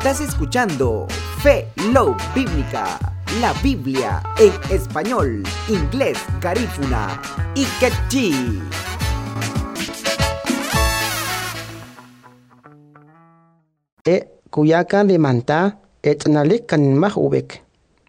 Estás escuchando Fe Love Bíblica, la Biblia en español, inglés, garífuna y quechí. Kuyakan limanta etnalik kan mahubek.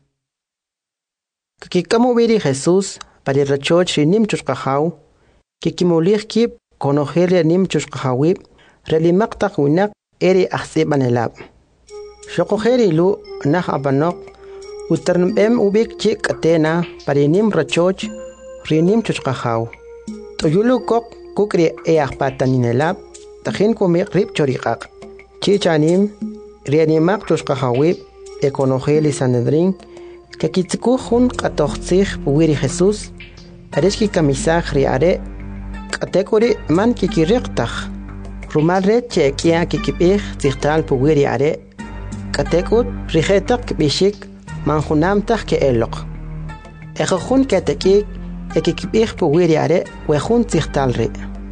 Kikamo viri Jesús para rechoch rinim chushkahau, kikimolich kip konohelia nim chushkahawib, relimaktak winak eri ahsibanelab. Shokoheri lu nah abanok, uternbem ubik chik atena para nim rechoch rinim chushkahau. Toyulu kok kukri eahpataninelab, tahin kumik rip chorikak. Chichanim, rianimak chushkahawib, ekonogeli sanedrin, kakitikuhun katochtzich puwiri Jesús, areski kamisach riare, katekuri man kikiriktach, rumalre chekia kikipich zichtal puwiri are, katekut rijetak kibishik, manjunamtach ke elok. Ejojun katekik, ekikipich puwiri are, wejun zichtalri.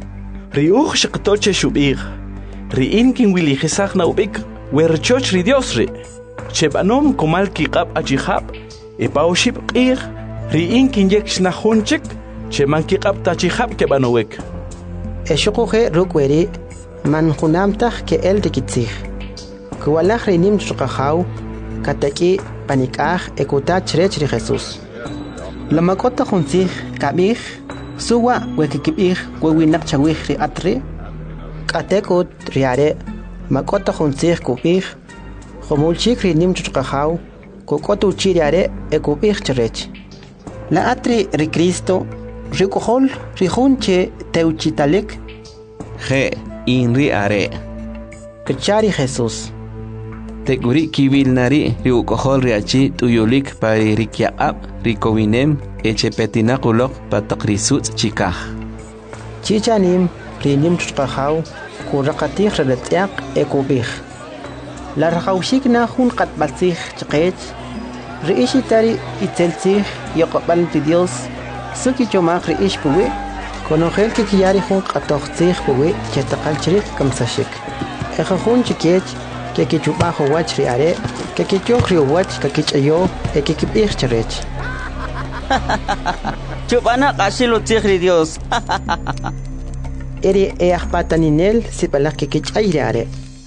Riuch shaktoche shubir. Riin kin wili jesach na ubik, werchoch ri Dios ri. Chebanom komal kikap achihab, epauship qir, riin kin yek shnahunchik, cheman kikap tachihab kebanowek. Eshokohe rukweri, man hunamtach ke el tikitzich. Kualach rinim chukahau, kataki panikach ekutach rech ri Jesús. Lamakota hunzich kabich, suwa wekikibich wewinak chawich ri atri, katekut riare makota hunzich kupich khomulchik rinim chuchkahau kokotu chiriare ekupich cherech la atri ri Cristo rikohol rihunche teuchitalik je inri are kachari Jesús teguri kivilnari riukohol riachi tuyolik pari rikiaab rikovinem echepetinakulok patakrisut chikah chichanim rinim chuchkahau kurakatich reletiak ekubich. La rakaushik na hun katbalsich chqech, riishitari itzelsich yokobal ti Dios, suki chomak riish puwe, konogel kikiyari hun katochzich puwe, chetakal chirik kamsashik. Eja hun chikech, kekichubajo wach riare, kekichok riowach kakichayo, ekikibich cherech. Chubana kasilo tigri Dios. Eri eahpataninel sipalak kikichayriare.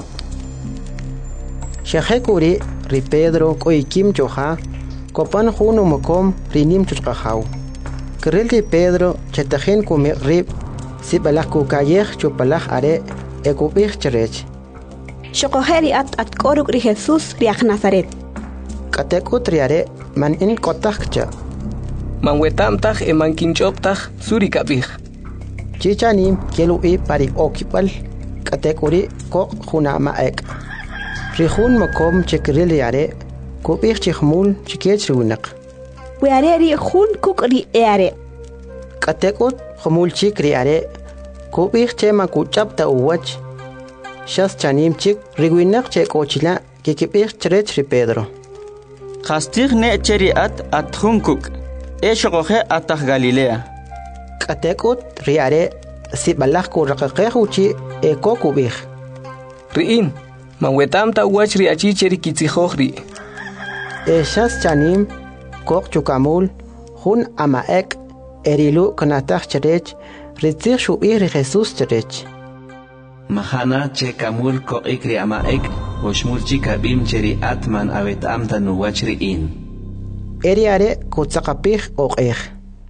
Shahekuri ri Pedro koikim choha, kopan huno mokom rinim chuchkahau. Kerel ri Pedro chetajen kume rib, sipalak kukayech chupalak are, ekupich cherech. Shokoheri at koruk ri Jesús riach Nazaret. Katekut riare man in kotakcha. Manwetamtach e mankinchoptach surikabich. Chichanim kielu I pari okipal, katekuri kok hunama ek. Rihun makom chekril yare, kupich chikhmul chikech runak. Weare ri hun kuk ri eare. Katekut khumul chikri are, kupich che makuchapta uwach. Shas chanim chik riguinak che kochila kikipich cherech ri Pedro. Kastig ne cheri at hunkuk. Eshokohe atach Galilea. Katekut riare sibalak kurakakhuchi eko kubich. Riin, manwetamta uwach riachi cheri kitzijohri. Eshas chanim kok chukamul hun amaek erilu kanatach cherech ritzich shubih ri Jesús cherech. Mahana che kamul ko ikri amaek oshmul chikabim cheri atman awetamta nuwach riin. Eriare kutzakapich okech.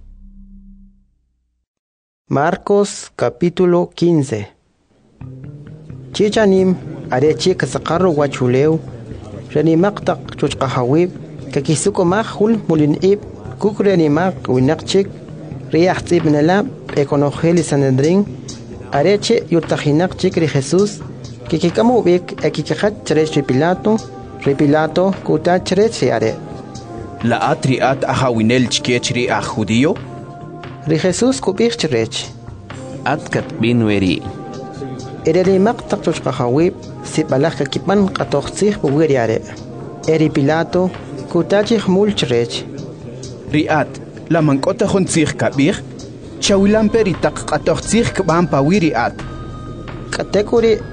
Marcos capítulo 15. Chichanim arechi kasakarro wachuleu, renimaktak chuchkahawib, kakisukomach hul mulinib, kukrenimak winakchik, riachtib nelab, ekonogeli sanedrin, areche yutahinak chik ri Jesús, kikikamubik ekikachat cherech ripilato kuta cherech riare. La atriat ahawinel chkechri a judío? Ri Jesús kupich cherech. Atkat binweri. Ereli maktak chuchkahawib, sibalak kakipan katochtzich puwiriare. Eri Pilato, kutachich mul cherech. Riat, la mankota hontzich kabich, chawilan peritak katochtzich kban pawiriat. Katekuri